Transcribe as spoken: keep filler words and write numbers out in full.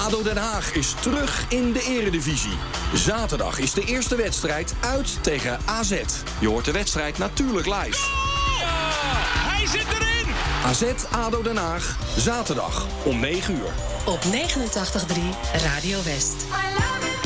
A D O Den Haag is terug in de eredivisie. Zaterdag is de eerste wedstrijd uit tegen A Z. Je hoort de wedstrijd natuurlijk live. Ja, hij zit erin! A Z A D O Den Haag, zaterdag om negen uur. Op negenentachtig komma drie Radio West.